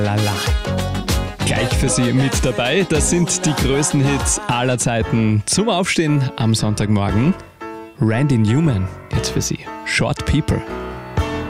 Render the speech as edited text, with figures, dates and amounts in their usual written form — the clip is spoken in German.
Lala. Gleich für Sie mit dabei. Das sind die größten Hits aller Zeiten zum Aufstehen am Sonntagmorgen. Randy Newman jetzt für Sie. Short People.